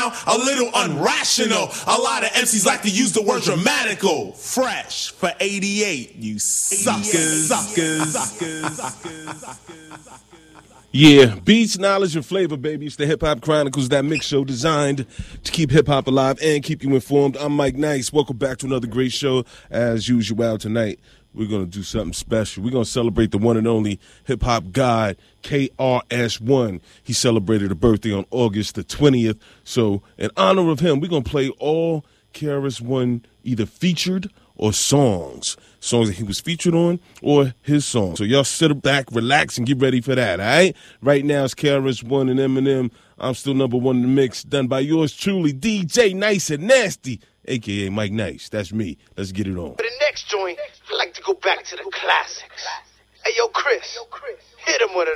sound a little unrational. A lot of MCs like to use the word dramatical. Fresh for 88, you suckers. Yeah, beats, knowledge, and flavor, baby. It's the Hip Hop Chronicles, that mix show designed to keep hip-hop alive and keep you informed. I'm Mike Nice. Welcome back to another great show. As usual, tonight, we're going to do something special. We're going to celebrate the one and only hip-hop god, KRS-One. He celebrated a birthday on August the 20th. So, in honor of him, we're going to play all KRS-One either featured or songs that he was featured on or his songs. So y'all sit back, relax, and get ready for that, all right? Right now it's KRS-One and Eminem. I'm still number one in the mix, done by yours truly, DJ Nice and Nasty, a.k.a. Mike Nice. That's me. Let's get it on. For the next joint, I like to go back to the classics. Hey, yo, Chris, hit him with a